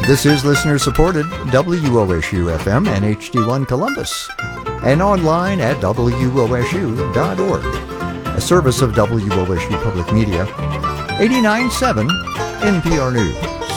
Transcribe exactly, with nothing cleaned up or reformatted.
This is listener-supported W O S U F M and H D one Columbus, and online at W O S U dot org, a service of W O S U Public Media, eighty-nine point seven N P R News.